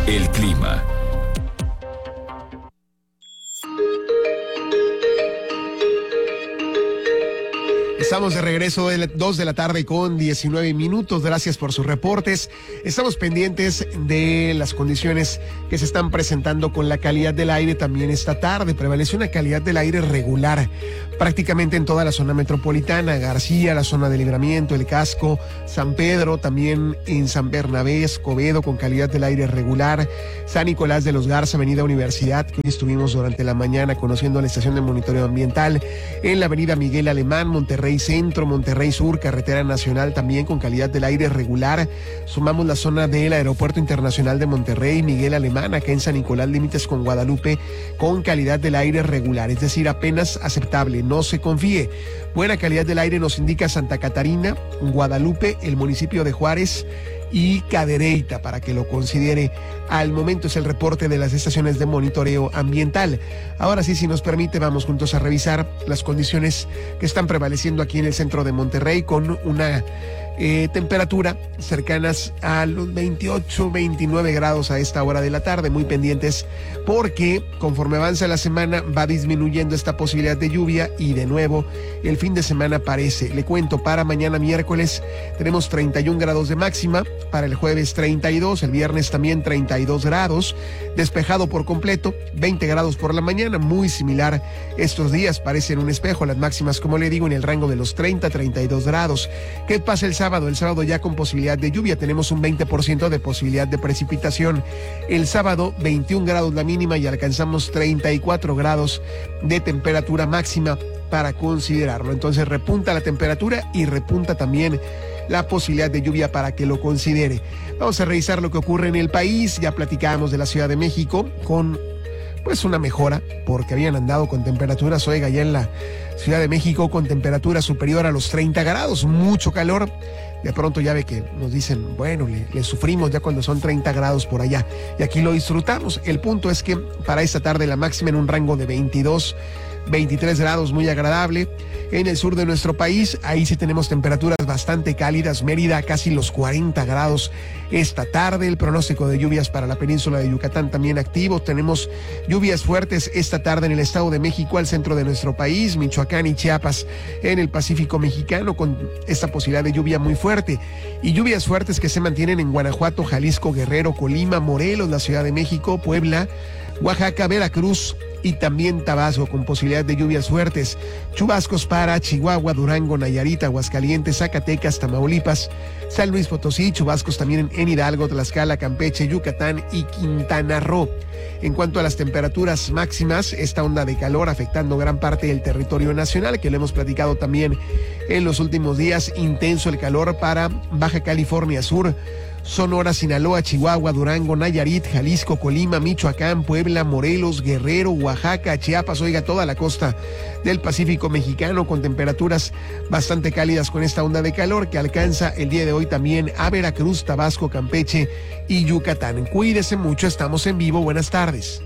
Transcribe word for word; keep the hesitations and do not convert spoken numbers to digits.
El clima. Estamos de regreso de dos de la tarde con diecinueve minutos. Gracias por sus reportes. Estamos pendientes de las condiciones que se están presentando con la calidad del aire también esta tarde. Prevalece una calidad del aire regular prácticamente en toda la zona metropolitana. García, la zona de Libramiento, El Casco, San Pedro, también en San Bernabé, Escobedo con calidad del aire regular. San Nicolás de los Garza, Avenida Universidad, que hoy estuvimos durante la mañana conociendo la estación de monitoreo ambiental. En la Avenida Miguel Alemán, Monterrey Centro, Monterrey Sur, Carretera Nacional también con calidad del aire regular. Sumamos la zona del Aeropuerto Internacional de Monterrey, Miguel Alemán, acá en San Nicolás, límites con Guadalupe, con calidad del aire regular, es decir, apenas aceptable, no se confíe. Buena calidad del aire nos indica Santa Catarina, Guadalupe, el municipio de Juárez y Cadereyta, para que lo considere. Al momento es el reporte de las estaciones de monitoreo ambiental. Ahora sí, si nos permite, vamos juntos a revisar las condiciones que están prevaleciendo aquí en el centro de Monterrey, con una eh, temperatura cercanas a los veintiocho, veintinueve grados a esta hora de la tarde. Muy pendientes porque conforme avanza la semana va disminuyendo esta posibilidad de lluvia y de nuevo el fin de semana aparece. Le cuento, para mañana miércoles tenemos treinta y un grados de máxima, para el jueves treinta y dos, el viernes también treinta y dos grados, despejado por completo, veinte grados por la mañana, muy similar estos días, parecen un espejo, las máximas, como le digo, en el rango de los treinta, treinta y dos grados. ¿Qué pasa el sábado? El sábado ya con posibilidad de lluvia, tenemos un veinte por ciento de posibilidad de precipitación. El sábado veintiún grados la mínima y alcanzamos treinta y cuatro grados de temperatura máxima para considerarlo. Entonces repunta la temperatura y repunta también la posibilidad de lluvia para que lo considere. Vamos a revisar lo que ocurre en el país. Ya platicábamos de la Ciudad de México con pues una mejora, porque habían andado con temperaturas, oiga, ya en la Ciudad de México con temperatura superior a los treinta grados, mucho calor. De pronto ya ve que nos dicen, bueno, le, le sufrimos ya cuando son treinta grados por allá, y aquí lo disfrutamos. El punto es que para esta tarde la máxima en un rango de veintidós, veintitrés grados, muy agradable. En el sur de nuestro país, ahí sí tenemos temperaturas bastante cálidas. Mérida casi los cuarenta grados esta tarde. El pronóstico de lluvias para la península de Yucatán también activo. Tenemos lluvias fuertes esta tarde en el Estado de México, al centro de nuestro país, Michoacán y Chiapas, en el Pacífico mexicano, con esta posibilidad de lluvia muy fuerte. Y lluvias fuertes que se mantienen en Guanajuato, Jalisco, Guerrero, Colima, Morelos, la Ciudad de México, Puebla, Oaxaca, Veracruz y también Tabasco, con posibilidad de lluvias fuertes. Chubascos para Chihuahua, Durango, Nayarit, Aguascalientes, Zacatecas, Tamaulipas, San Luis Potosí, chubascos también en Hidalgo, Tlaxcala, Campeche, Yucatán y Quintana Roo. En cuanto a las temperaturas máximas, esta onda de calor afectando gran parte del territorio nacional, que lo hemos platicado también en los últimos días. Intenso el calor para Baja California Sur, Sonora, Sinaloa, Chihuahua, Durango, Nayarit, Jalisco, Colima, Michoacán, Puebla, Morelos, Guerrero, Oaxaca, Chiapas, oiga, toda la costa del Pacífico mexicano, con temperaturas bastante cálidas con esta onda de calor que alcanza el día de hoy también a Veracruz, Tabasco, Campeche y Yucatán. Cuídese mucho, estamos en vivo, buenas tardes.